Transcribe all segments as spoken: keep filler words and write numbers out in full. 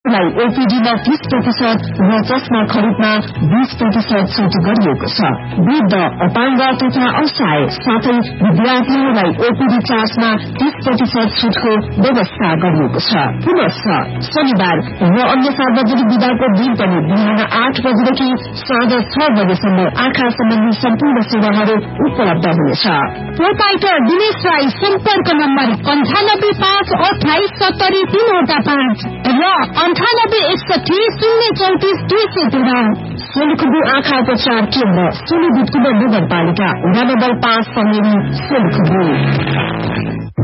ओपीडीमा तीस प्रतिशत र चस्मा खरिदमा बीस प्रतिशत छुट गरिएको छ। वृद्ध, अपाङ्ग तथा असहाय साथै विद्यार्थीहरूलाई ओपीडी चार्जमा तीस प्रतिशत छुटको व्यवस्था गरिएको छ। पुनः शनिबार र अन्य सार्वजनिक विधाको दिन पनि बिहान आठ बजेदेखि साँझ छ बजेसम्म आँखा सम्बन्धी सम्पूर्ण सेवाहरू उपलब्ध हुनेछ। प्रोपाइटर दिनेश राई सम्पर्क नम्बर अन्ठानब्बे पाँच अठाइस सत्तरी तीनवटा पाँच र अन्ठानब्बे एकसठी शून्य चौतिस दुई सय तेह्र। सोलुखुम्बु आँखा उपचार केन्द्र सोलुखुम्बु नगरपालिका वडा नम्बर पाँच समेरी सोलुखुम्बु।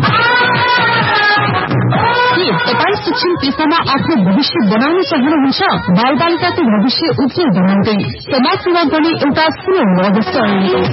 तपाईँ शिक्षण पेशामा आफ्नो भविष्य बनाउन चाहनुहुन्छ? बाल बालिकाको भविष्य उज्जवल बनाउँदै समाज सेवा गर्ने एउटा सुनौलो अवसर।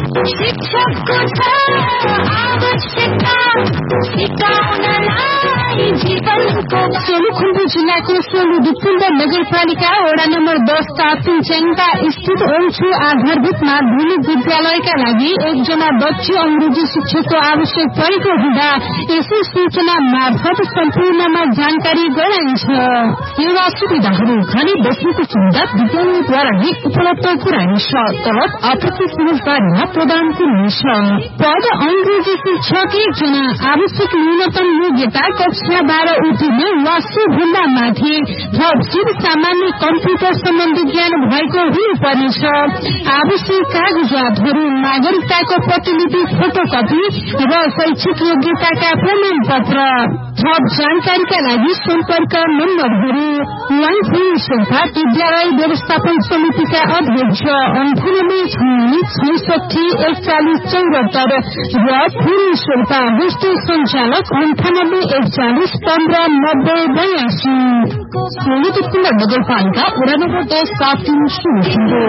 सोलुखुम्बु जिल्लाको सोलुखुम्बु नगरपालिका वडा नम्बर दस ताप्तिङच्याङका स्थित ओल्छु आधारभूत माध्यमिक विद्यालयका लागि एकजना दक्ष अंग्रेजी शिक्षकको आवश्यक परेको हुँदा यसै सूचना मार्फत सम्पूर्णमा जानकारी गराइन्छ। सेवा सुविधाहरू खाने बस्नेको सुविधा विद्यालयद्वारा नै उपलब्ध गराइन्छ। तलब आपसी समझदारीमा प्रदान गरिनेछ। पद अंग्रेजी शिक्षक एकजना। आवश्यक न्यूनतम योग्यता कक्षा बाह्र उत्तीर्ण वा सोभन्दा माथि थप सामान्य कम्प्युटर सम्बन्धी ज्ञान भएको हुनुपर्नेछ। आवश्यक कागजातहरू नागरिकताको प्रतिलिपि फोटोकपी र शैक्षिक योग्यताका प्रमाण पत्र। थप जानकारीका लागि सम्पर्क नम्बरहरू वाइफी शेर्पा विद्यालय व्यवस्थापन समितिका अध्यक्ष अन्ठानब्बे छैसठी एकचालिस चौरात्तर र फुरी शेर्पा होस्टेल संचालक अन्ठानब्बे एकचालिस पन्ध्र नब्बे बयासी। सोलुखुम्बु नगरपालिका वडा नम्बर दस ताप्तिङ सोलुखुम्बु।